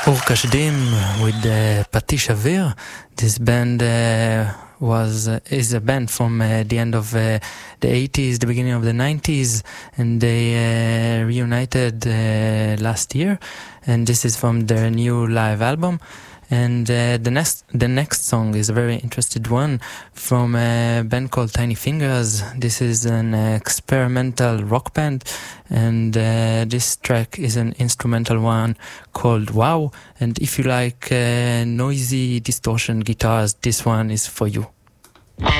Ur Kashdim with Patish Avir. This band is a band from the end of the 80s, the beginning of the 90s, and they reunited last year, and this is from their new live album. And the next song is a very interesting one from a band called Tiny Fingers. This is an experimental rock band, and this track is an instrumental one called Wow. And if you like noisy distortion guitars, this one is for you.